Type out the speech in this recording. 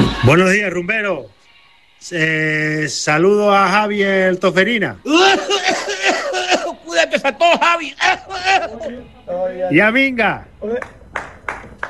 Buenos días, rumbero. Saludo a Javier Toferina. Cuídate, Sato, Javi. Y a Minga.